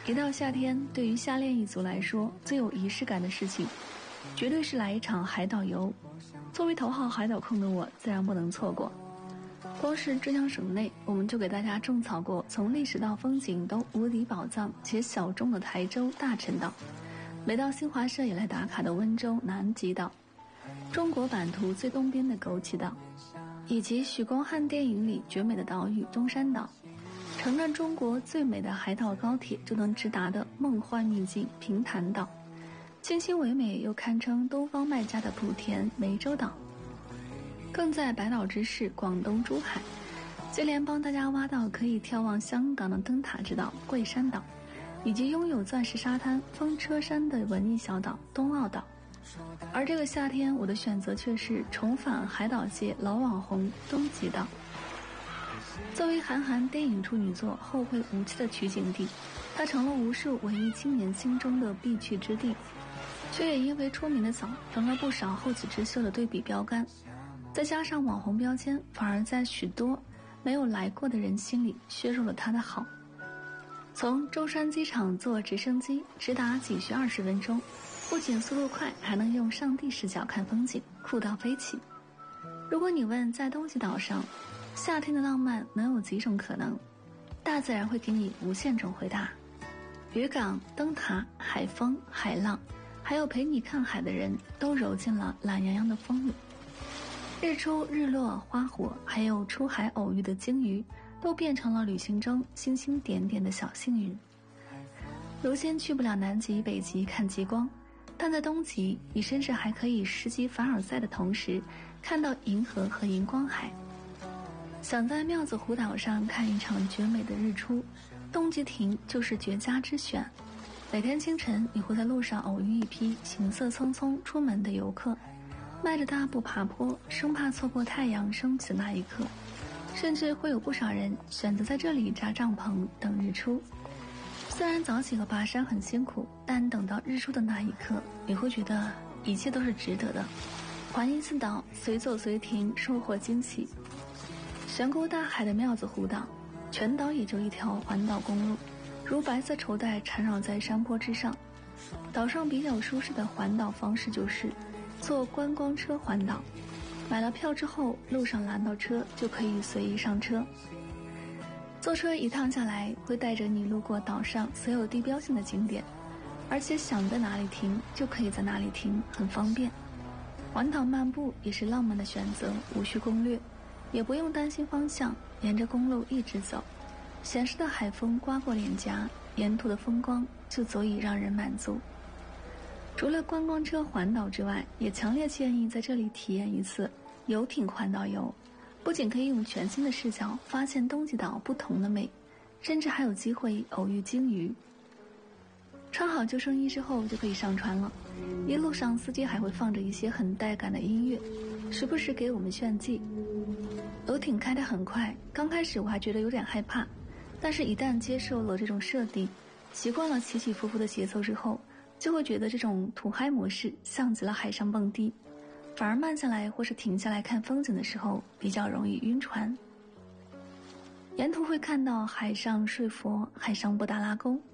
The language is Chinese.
一到夏天，对于夏恋一族来说，最有仪式感的事情，绝对是来一场海岛游。作为头号海岛控的我，自然不能错过。光是浙江省内，我们就给大家种草过从历史到风景都无敌宝藏且小众的台州大陈岛，每到新华社也来打卡的温州南极岛，中国版图最东边的枸杞岛，以及许光汉电影里绝美的岛屿中山岛，乘着中国最美的海岛高铁就能直达的梦幻秘境平潭岛，清新唯美又堪称东方麦加的莆田湄洲岛，更在百岛之市广东珠海，接连帮大家挖到可以眺望香港的灯塔之岛桂山岛，以及拥有钻石沙滩风车山的文艺小岛东澳岛。而这个夏天，我的选择却是重返海岛界老网红东极岛。作为韩寒电影处女作《后会无期》的取景地，它成了无数文艺青年心中的必去之地，却也因为出名的早，成了不少后起之秀的对比标杆。再加上网红标签，反而在许多没有来过的人心里削弱了它的好。从舟山机场坐直升机直达仅需20分钟，不仅速度快，还能用上帝视角看风景，酷到飞起。如果你问在东极岛上夏天的浪漫能有几种可能，大自然会给你无限种回答。渔港、灯塔、海风、海浪，还有陪你看海的人，都揉进了懒洋洋的风里。日出、日落、花火，还有出海偶遇的鲸鱼，都变成了旅行中星星点点的小幸运。如今去不了南极、北极看极光，但在东极，你甚至还可以拾级凡尔赛的同时，看到银河和荧光海。想在庙子湖岛上看一场绝美的日出，东极亭就是绝佳之选。每天清晨，你会在路上偶遇一批行色匆匆出门的游客，迈着大步爬坡，生怕错过太阳升起的那一刻。甚至会有不少人选择在这里扎帐篷等日出。虽然早起和爬山很辛苦，但等到日出的那一刻，你会觉得一切都是值得的。环一次岛，随走随停，收获惊喜。悬孤大海的庙子湖岛，全岛也就一条环岛公路，如白色绸带缠绕在山坡之上。岛上比较舒适的环岛方式就是坐观光车环岛，买了票之后，路上拦到车就可以随意上车。坐车一趟下来，会带着你路过岛上所有地标性的景点，而且想在哪里停就可以在哪里停，很方便。环岛漫步也是浪漫的选择，无需攻略，也不用担心方向，沿着公路一直走，咸湿的海风刮过脸颊，沿途的风光就足以让人满足。除了观光车环岛之外，也强烈建议在这里体验一次游艇环岛游，不仅可以用全新的视角发现东极岛不同的美，甚至还有机会偶遇鲸鱼。穿好救生衣之后就可以上船了，一路上司机还会放着一些很带感的音乐，时不时给我们炫技。游艇开得很快，刚开始我还觉得有点害怕，但是一旦接受了这种设定，习惯了起起伏伏的节奏之后，就会觉得这种土嗨模式像极了海上蹦迪，反而慢下来或是停下来看风景的时候比较容易晕船。沿途会看到海上睡佛、海上布达拉宫，